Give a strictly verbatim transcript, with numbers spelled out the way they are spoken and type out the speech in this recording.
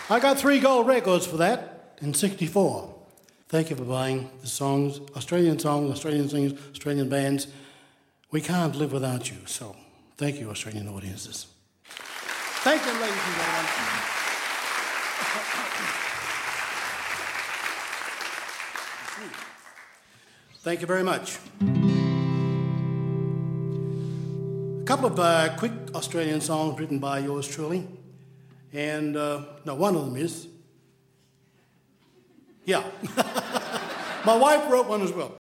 I got three gold records for that in sixty-four. Thank you for buying the songs, Australian songs, Australian singers, Australian bands. We can't live without you, so thank you, Australian audiences. Thank you, ladies and gentlemen. Thank you very much. A couple of uh, quick Australian songs written by yours truly. And, uh, no, one of them is. Yeah. My wife wrote one as well.